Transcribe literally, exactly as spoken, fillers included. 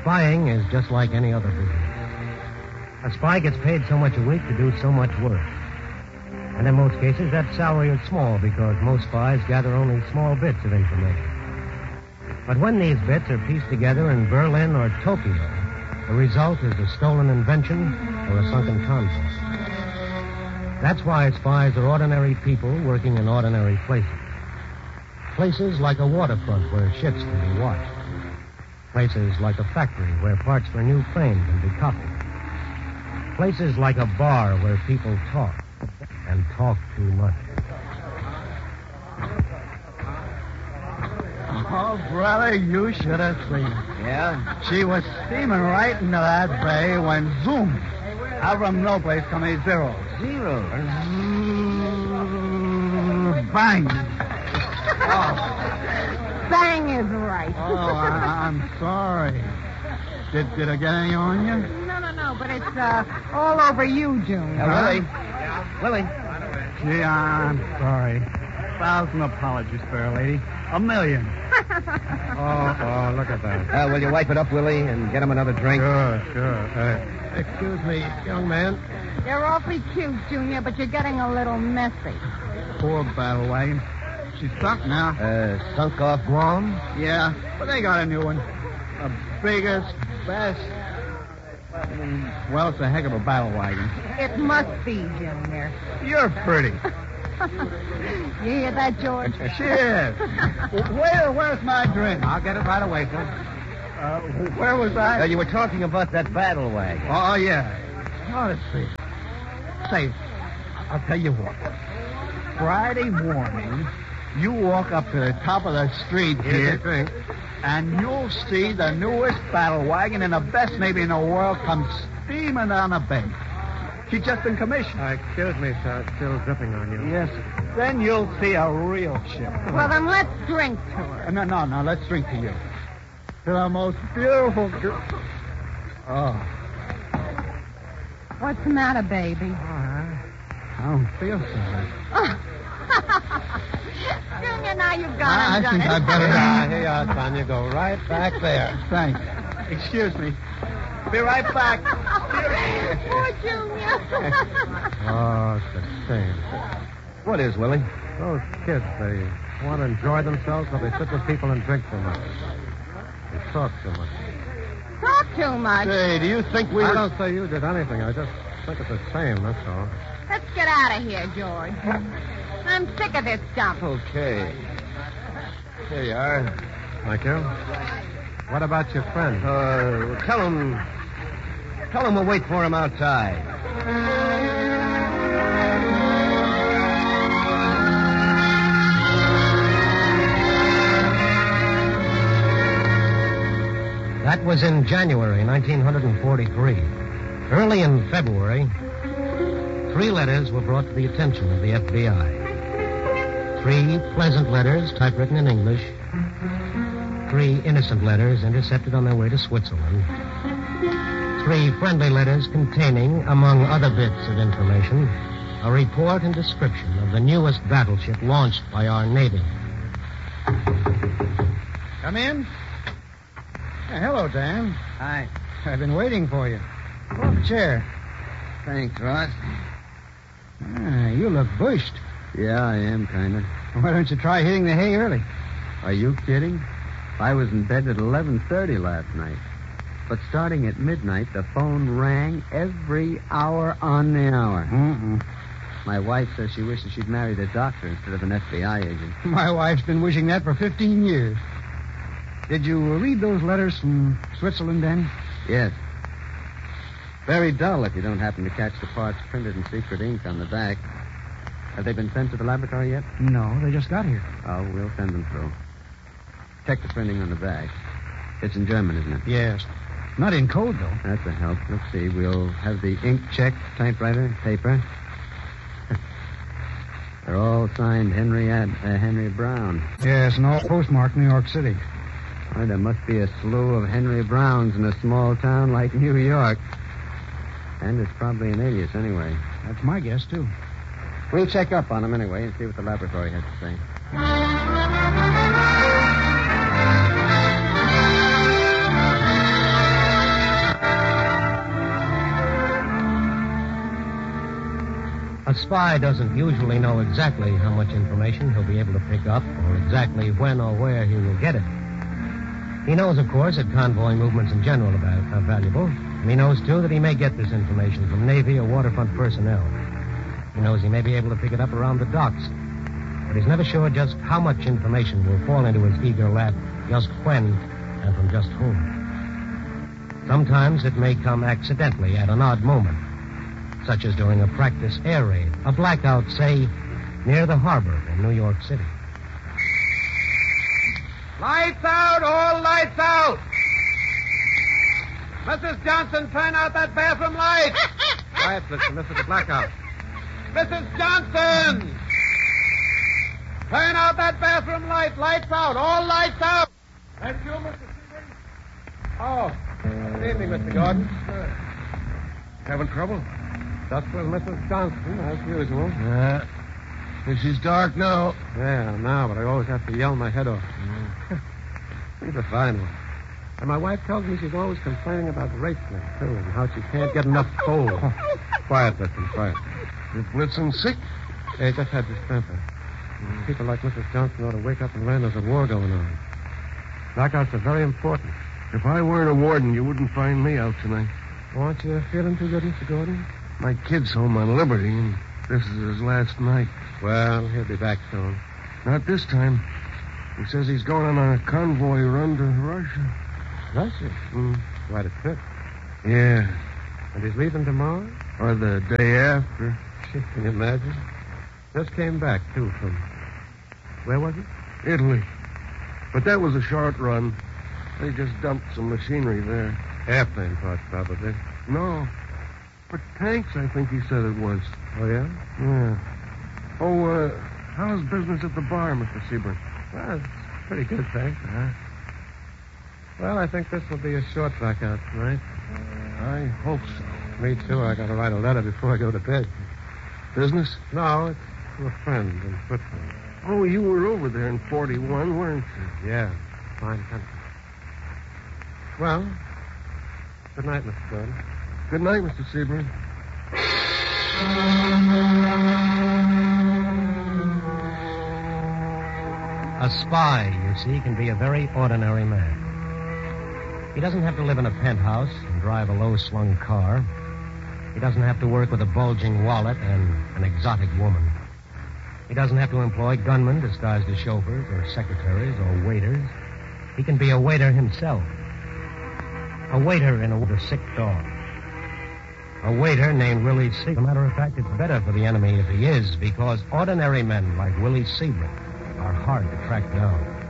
Spying is just like any other business. A spy gets paid so much a week to do so much work. And in most cases, that salary is small because most spies gather only small bits of information. But when these bits are pieced together in Berlin or Tokyo, the result is a stolen invention or a sunken concept. That's why spies are ordinary people working in ordinary places. Places like a waterfront where ships can be watched. Places like a factory where parts for a new plane can be copied. Places like a bar where people talk, and talk too much. Oh, brother, you should have seen it. Yeah? She was steaming right into that bay when, zoom, out from no place come a zero. Zero. Bang. Oh. Bang is right. Oh, I, I'm sorry. Did, did I get any on you? No, no, no, but it's uh, all over you, Junior. Uh, Willie. Willie. Gee, I'm sorry. Thousand apologies, fair lady. A million. Oh, oh, look at that. Uh, will you wipe it up, Willie, and get him another drink? Sure, sure. Uh, excuse me, young man. You're awfully cute, Junior, but you're getting a little messy. Poor battle wagon. She's sunk now. Uh, sunk off Guam? Yeah, but they got a new one. The biggest, best. Well, it's a heck of a battle wagon. It must be, Junior. You're pretty. You hear that, George? Cheers. Where, where's my drink? I'll get it right away, sir. Uh, where was I? Uh, you were talking about that battle wagon. Oh, yeah. Oh, let's see. Say, I'll tell you what. Friday morning, you walk up to the top of the street here, drink. and you'll see the newest battle wagon and the best maybe in the world come steaming down the bay. She's just been commissioned. Uh, excuse me, sir. It's still dripping on you. Yes. Then you'll see a real ship. Well, then let's drink to her. Uh, no, no, no. Let's drink to you. To the most beautiful girl. Oh. What's the matter, baby? I don't feel so good. Oh. Junior, now you've got I, him I done think it. I'd better... Ah, here you are, son. You go right back there. Thanks. Excuse me. Be right back. Poor Junior. Oh, it's a shame. What is, Willie? Those kids, they want to enjoy themselves, so they sit with people and drink too much. They talk too much. Talk too much. Say, do you think we I were... don't say you did anything. I just think it's a shame, that's all. Let's get out of here, George. I'm sick of this stuff. Okay. Here you are. Thank you. What about your friend? Uh, tell him... Tell him we'll wait for him outside. That was in January nineteen forty-three. Early in February, three letters were brought to the attention of the F B I. Three pleasant letters typewritten in English. Three innocent letters intercepted on their way to Switzerland. Three friendly letters containing, among other bits of information, a report and description of the newest battleship launched by our Navy. Come in. Yeah, hello, Dan. Hi. I've been waiting for you. Pull up a chair. Thanks, Ross. Ah, you look bushed. Yeah, I am, kind of. Why don't you try hitting the hay early? Are you kidding? I was in bed at eleven thirty last night. But starting at midnight, the phone rang every hour on the hour. Mm-mm. My wife says she wishes she'd married a doctor instead of an F B I agent. My wife's been wishing that for fifteen years. Did you read those letters from Switzerland, Dan? Yes. Very dull if you don't happen to catch the parts printed in secret ink on the back. Have they been sent to the laboratory yet? No, they just got here. Oh, we'll send them through. Check the printing on the back. It's in German, isn't it? Yes. Not in code, though. That's a help. Let's see. We'll have the ink checked, typewriter, paper. They're all signed Henry Ad, uh, Henry Brown. Yes, and all postmarked New York City. Why, there must be a slew of Henry Browns in a small town like New York. And it's probably an alias anyway. That's my guess, too. We'll check up on them anyway and see what the laboratory has to say. A spy doesn't usually know exactly how much information he'll be able to pick up or exactly when or where he will get it. He knows, of course, that convoy movements in general are, val- are valuable, and he knows, too, that he may get this information from Navy or waterfront personnel. He knows he may be able to pick it up around the docks, but he's never sure just how much information will fall into his eager lap, just when, and from just whom. Sometimes it may come accidentally at an odd moment, such as during a practice air raid, a blackout, say, near the harbor in New York City. Lights out, all lights out! Missus Johnson, turn out that bathroom light! Quiet, listen, this is a blackout. Missus Johnson! Turn out that bathroom light. Lights out, all lights out! That's you, Mister Seabury? Oh, good evening, Mister Gordon. Having trouble? Just with Missus Johnson, as usual. Yeah. She's dark now. Yeah, now, but I always have to yell my head off. She's a fine one. And my wife tells me she's always complaining about wrestling, too, and how she can't get enough coal. Quiet, listen, quiet. Is Blitzen sick? They just had distemper. People like Missus Johnson ought to wake up and learn there's a war going on. Blackouts are very important. If I weren't a warden, you wouldn't find me out tonight. Aren't you feeling too good, Mister Gordon? My kid's home on liberty, and this is his last night. Well, he'll be back soon. Not this time. He says he's going on a convoy run to Russia. Russia? Mm. Quite a trip. Yeah. And he's leaving tomorrow? Or the day after. Gee, can you imagine? Just came back, too, from... Where was it? Italy. But that was a short run. They just dumped some machinery there. Airplane parts, probably. No. For tanks, I think he said it was. Oh, yeah? Yeah. Oh, uh, how's business at the bar, Mister Seaburn? Well, it's pretty good, thanks. Uh-huh. Well, I think this will be a short blackout tonight. I hope so. Me, too. I got to write a letter before I go to bed. Business? No, it's to a friend in Switzerland. Oh, you were over there in forty-one, weren't you? Yeah, fine country. Well, good night, Mister Gordon. Good night, Mister Seaburn. A spy, you see, can be a very ordinary man. He doesn't have to live in a penthouse and drive a low-slung car. He doesn't have to work with a bulging wallet and an exotic woman. He doesn't have to employ gunmen disguised as chauffeurs or secretaries or waiters. He can be a waiter himself. A waiter in a, with a sick dog. A waiter named Willie Seabright. As a matter of fact, it's better for the enemy if he is, because ordinary men like Willie Seabright are hard to track down.